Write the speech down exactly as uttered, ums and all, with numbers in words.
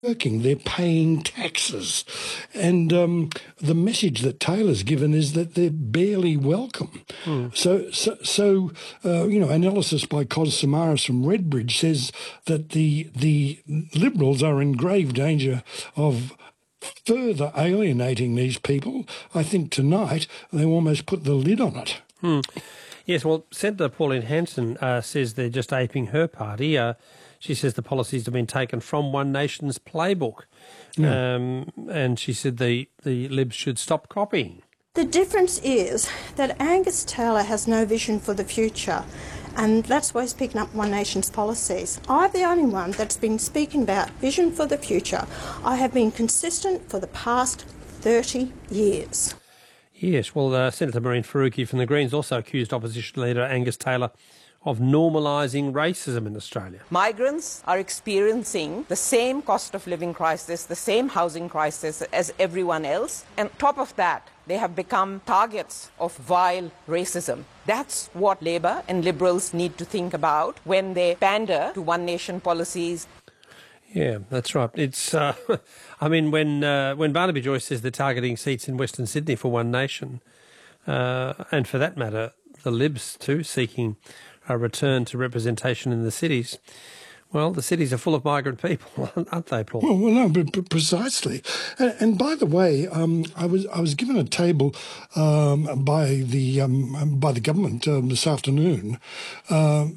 working, they're paying taxes. And um, the message that Taylor's given is that they're barely welcome. Mm. So, so, so uh, you know, analysis by Cos Samaras from Redbridge says that the the Liberals are in grave danger of further alienating these people. I think tonight they almost put the lid on it. Hmm. Yes, well, Senator Pauline Hanson uh, says they're just aping her party. Uh, she says the policies have been taken from One Nation's playbook. Yeah. Um, and she said the, the Libs should stop copying. The difference is that Angus Taylor has no vision for the future, and that's why he's picking up One Nation's policies. I'm the only one that's been speaking about vision for the future. I have been consistent for the past thirty years. Yes, well, uh, Senator Mehreen Faruqi from the Greens also accused opposition leader Angus Taylor of normalising racism in Australia. Migrants are experiencing the same cost of living crisis, the same housing crisis as everyone else. And on top of that, they have become targets of vile racism. That's what Labor and Liberals need to think about when they pander to One Nation policies. Yeah, that's right. It's, uh, I mean, when uh, when Barnaby Joyce says they're targeting seats in Western Sydney for One Nation, uh, and for that matter, the Libs too, seeking a return to representation in the cities. Well, the cities are full of migrant people, aren't they, Paul? Well, well no, but, but precisely. And, and by the way, um, I was I was given a table um, by the um, by the government um, this afternoon. Uh,